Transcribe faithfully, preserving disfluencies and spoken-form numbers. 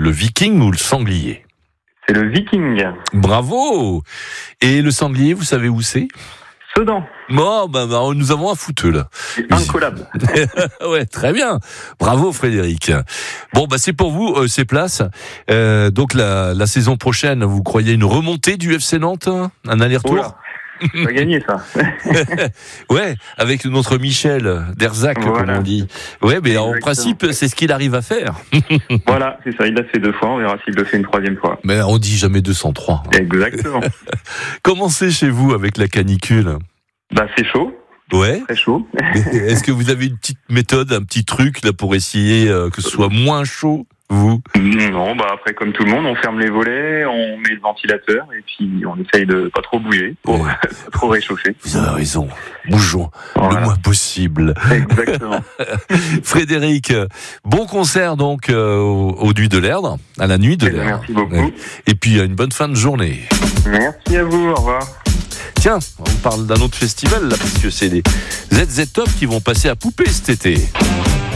le Viking ou le Sanglier? C'est le Viking. Bravo. Et le Sanglier, vous savez où c'est? Sedan. Bon, ben, ben, nous avons un fouteux, là. C'est incollable. Ouais, très bien. Bravo, Frédéric. Bon, bah, c'est pour vous, euh, ces places. Euh, donc, la, la saison prochaine, vous croyez une remontée du F C Nantes? Un aller-retour? Oula. On va gagner ça. Ouais, avec notre Michel Derzac, Voilà. comme on dit. Ouais, mais Exactement. en principe, c'est ce qu'il arrive à faire. Voilà, c'est ça. Il l'a fait deux fois. On verra s'il le fait une troisième fois. Mais on dit jamais deux cent trois. Exactement. Comment c'est chez vous avec la canicule? Bah, c'est chaud. Ouais. Très chaud. Est-ce que vous avez une petite méthode, un petit truc là pour essayer euh, que ce soit moins chaud, vous? Non, bah après, comme tout le monde, on ferme les volets, on met le ventilateur et puis on essaye de pas trop bouger pour Ouais. pas trop réchauffer. Vous avez raison. Bougeons Voilà. le moins possible. Exactement. Frédéric, bon concert donc euh, au, au Nuit de l'Erdre, à la Nuit de l'Erdre. Merci beaucoup. Ouais. Et puis une bonne fin de journée. Merci à vous. Au revoir. Tiens, on parle d'un autre festival là, parce que c'est les Z Z Top qui vont passer à Poupée cet été.